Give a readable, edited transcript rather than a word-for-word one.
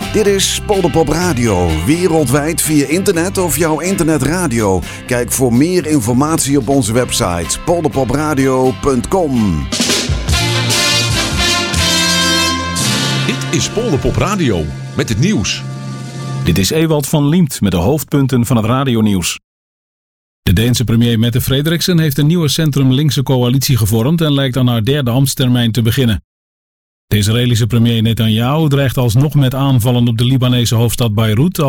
Dit is Polderpop Radio, wereldwijd via internet of jouw internetradio. Kijk voor meer informatie op onze website polderpopradio.com. Dit is Polderpop Radio met het nieuws. Dit is Ewald van Liemt met de hoofdpunten van het radionieuws. De Deense premier Mette Frederiksen heeft een nieuwe centrum-linkse coalitie gevormd en lijkt aan haar derde ambtstermijn te beginnen. De Israëlische premier Netanyahu dreigt alsnog met aanvallen op de Libanese hoofdstad Beirut